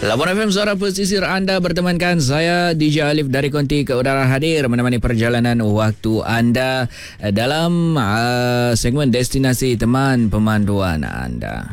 Labuan FM Suara Pesisir anda bertemankan saya DJ Alif dari Konti ke Udara hadir menemani perjalanan waktu anda dalam segmen destinasi teman pemanduan anda.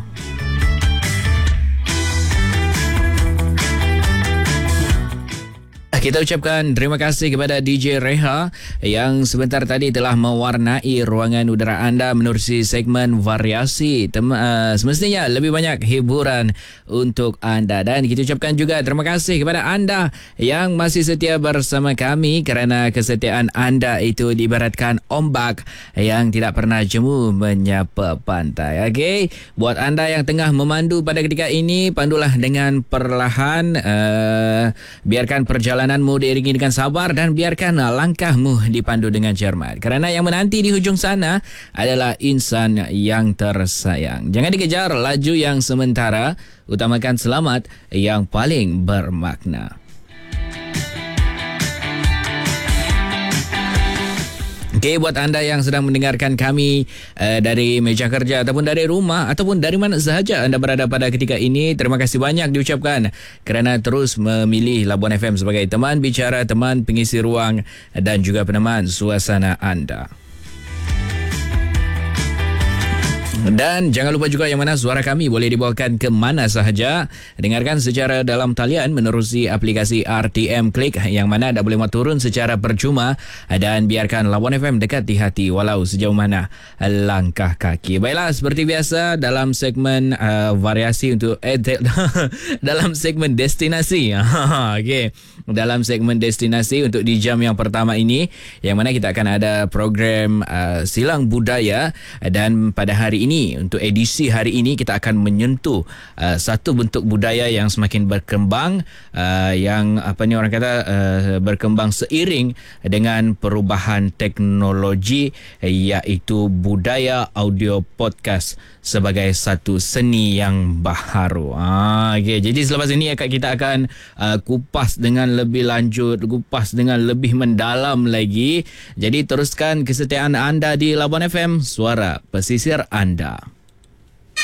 Kita ucapkan terima kasih kepada DJ Reha yang sebentar tadi telah mewarnai ruangan udara anda menerusi segmen variasi. Semestinya lebih banyak hiburan untuk anda. Dan kita ucapkan juga terima kasih kepada anda yang masih setia bersama kami kerana kesetiaan anda itu diibaratkan ombak yang tidak pernah jemu menyapa pantai. Okey, buat anda yang tengah memandu pada ketika ini, pandulah dengan perlahan. Biarkan perjalananmu diiringi dengan sabar dan biarkan langkahmu dipandu dengan cermat. Kerana yang menanti di hujung sana adalah insan yang tersayang. Jangan dikejar laju yang sementara, utamakan selamat yang paling bermakna. Okey, buat anda yang sedang mendengarkan kami dari meja kerja ataupun dari rumah ataupun dari mana sahaja anda berada pada ketika ini, terima kasih banyak diucapkan kerana terus memilih Labuan FM sebagai teman bicara, teman pengisi ruang dan juga peneman suasana anda. Dan jangan lupa juga yang mana suara kami boleh dibawakan ke mana sahaja. Dengarkan secara dalam talian menerusi aplikasi RTM Klik yang mana anda boleh turun secara percuma dan biarkan Labuan FM dekat di hati walau sejauh mana langkah kaki. Baiklah, seperti biasa dalam segmen variasi untuk dalam segmen destinasi. Okey. Dalam segmen destinasi untuk di jam yang pertama ini yang mana kita akan ada program Silang Budaya, dan pada hari ini untuk edisi hari ini kita akan menyentuh satu bentuk budaya yang semakin berkembang, yang orang kata berkembang seiring dengan perubahan teknologi, iaitu budaya audio podcast sebagai satu seni yang baharu. Okay. Jadi selepas ini kita akan kupas dengan lebih lanjut, kupas dengan lebih mendalam lagi. Jadi teruskan kesetiaan anda di Labuan FM, suara pesisir anda.